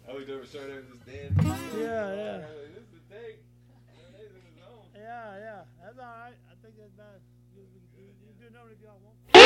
I looked over, started at this dead. Yeah. This is the thing. Yeah. That's all right. I think that's about as good as we can do. You can do another if y'all want.